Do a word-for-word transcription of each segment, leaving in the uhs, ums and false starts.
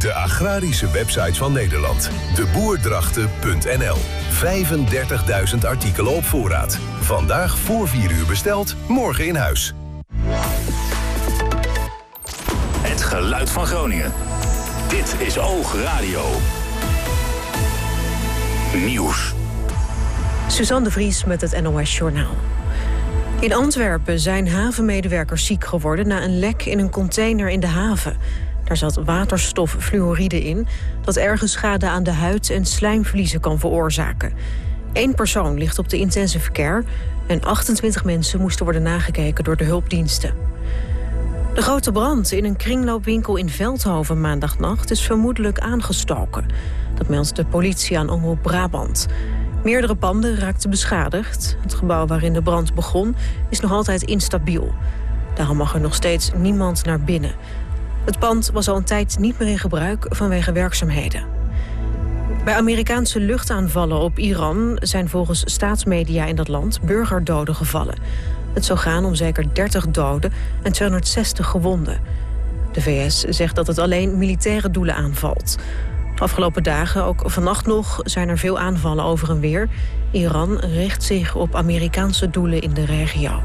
De agrarische website van Nederland. de boerdrachten punt n l. vijfendertigduizend artikelen op voorraad. Vandaag voor vier uur besteld, morgen in huis. Het geluid van Groningen. Dit is Oogradio. Nieuws. Suzanne de Vries met het N O S Journaal. In Antwerpen zijn havenmedewerkers ziek geworden na een lek in een container in de haven. Daar zat waterstoffluoride in, dat erge schade aan de huid en slijmvliezen kan veroorzaken. Eén persoon ligt op de intensive care en achtentwintig mensen moesten worden nagekeken door de hulpdiensten. De grote brand in een kringloopwinkel in Veldhoven maandagnacht is vermoedelijk aangestoken. Dat meldt de politie aan Omroep Brabant. Meerdere panden raakten beschadigd. Het gebouw waarin de brand begon is nog altijd instabiel. Daarom mag er nog steeds niemand naar binnen. Het pand was al een tijd niet meer in gebruik vanwege werkzaamheden. Bij Amerikaanse luchtaanvallen op Iran zijn volgens staatsmedia in dat land burgerdoden gevallen. Het zou gaan om zeker dertig doden en tweehonderdzestig gewonden. De V S zegt dat het alleen militaire doelen aanvalt. De afgelopen dagen, ook vannacht nog, zijn er veel aanvallen over en weer. Iran richt zich op Amerikaanse doelen in de regio.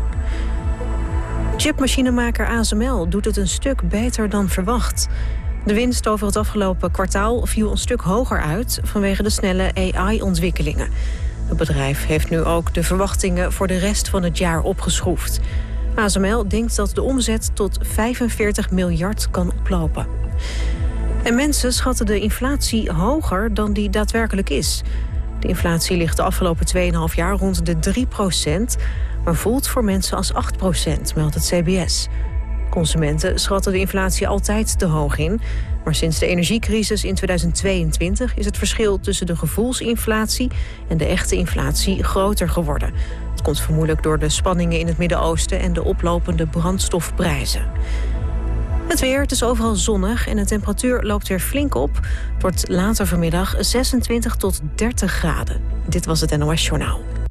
Chipmachinemaker A S M L doet het een stuk beter dan verwacht. De winst over het afgelopen kwartaal viel een stuk hoger uit vanwege de snelle A I-ontwikkelingen. Het bedrijf heeft nu ook de verwachtingen voor de rest van het jaar opgeschroefd. A S M L denkt dat de omzet tot vijfenveertig miljard kan oplopen. En mensen schatten de inflatie hoger dan die daadwerkelijk is. De inflatie ligt de afgelopen twee komma vijf jaar rond de drie procent... maar voelt voor mensen als acht procent, meldt het C B S. Consumenten schatten de inflatie altijd te hoog in. Maar sinds de energiecrisis in tweeduizend tweeëntwintig is het verschil tussen de gevoelsinflatie en de echte inflatie groter geworden. Het komt vermoedelijk door de spanningen in het Midden-Oosten en de oplopende brandstofprijzen. Het weer, het is overal zonnig en de temperatuur loopt weer flink op. Het wordt later vanmiddag zesentwintig tot dertig graden. Dit was het N O S Journaal.